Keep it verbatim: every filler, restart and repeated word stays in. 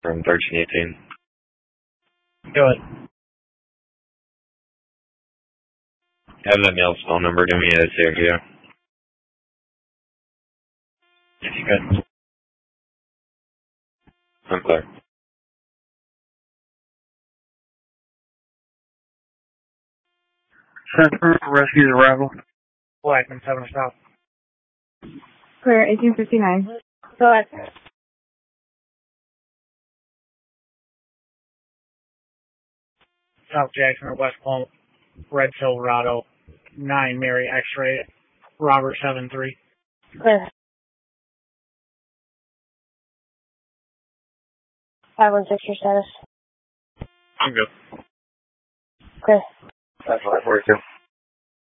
from thirteen eighteen. Do it. Have that mail's phone number. Give me a save here. If you could. I'm clear. Center rescue's arrival. Blackman, seven South. Clear, eighteen fifty-nine. Go ahead. South Jackson or West Palm, Red Silverado, nine Mary X-ray, Robert seven three. Clear. five one six, your status. I'm good. Clear. That's what I work to.